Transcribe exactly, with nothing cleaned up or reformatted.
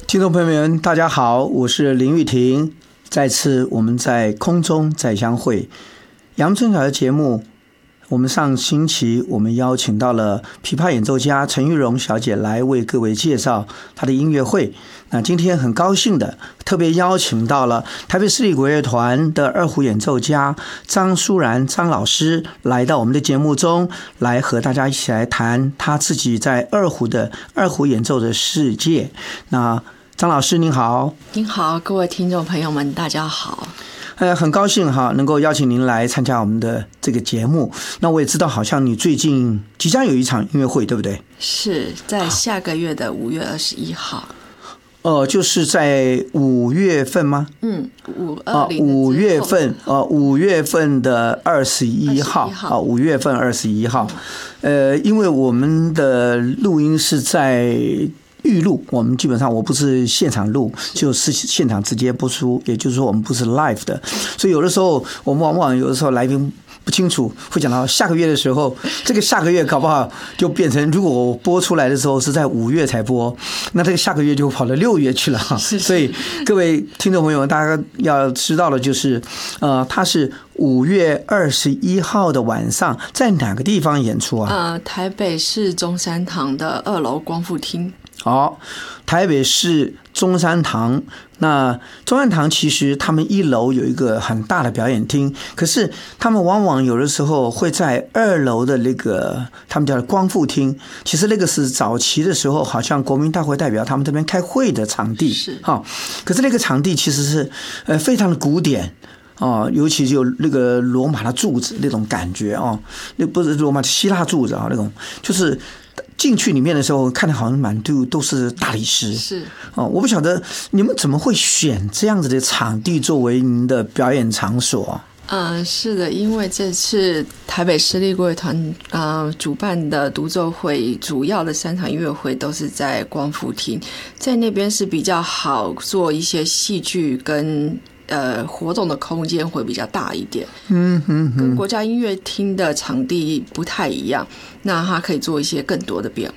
听众朋友们，大家好，我是林玉婷。再次我们在空中再相会。阳春晓的节目，我们上星期我们邀请到了琵琶演奏家陈玉蓉小姐来为各位介绍她的音乐会。那今天很高兴的特别邀请到了台北市立国乐团的二胡演奏家张淑然张老师来到我们的节目中，来和大家一起来谈他自己在二胡的二胡演奏的世界。那张老师您好。 您好，各位听众朋友们大家好。 呃，很高兴哈，能够邀请您来参加我们的这个节目。那我也知道，好像你最近即将有一场音乐会，对不对？ 是在下个月的五月二十一号。 哦、呃，就是在五月份吗？ 嗯，五啊，五月份，呃，五月份的二十一号，啊，五月份二十一号。呃，因为我们的录音是在预录，我们基本上我不是现场录，就是现场直接播出，也就是说我们不是 live 的，所以有的时候我们往往有的时候来宾不清楚，会讲到下个月的时候，这个下个月搞不好就变成，如果我播出来的时候是在五月才播，那这个下个月就跑到六月去了哈。所以各位听众朋友们，大家要知道的就是，呃，它是五月二十一号的晚上，在哪个地方演出啊？ 呃，台北市中山堂的二楼光复厅。 好，台北市中山堂。那中山堂其实他们一楼有一个很大的表演厅，可是他们往往有的时候会在二楼的那个他们叫光复厅，其实那个是早期的时候好像国民大会代表他们这边开会的场地， 是哈。可是那个场地其实是呃非常的古典。哦，尤其有那个罗马的柱子那种感觉哦，那不是罗马希腊柱子啊，那种就是进去里面的时候，看的好像满地都是大理石。 是哦，我不晓得你们怎么会选这样子的场地作为您的表演场所。 嗯，是的，因为这次台北市立国乐团呃主办的独奏会，主要的三场音乐会都是在光复厅，在那边是比较好做一些戏剧跟呃，活动的空间会比较大一点， 嗯哼哼， 跟国家音乐厅的场地不太一样。那它可以做一些更多的变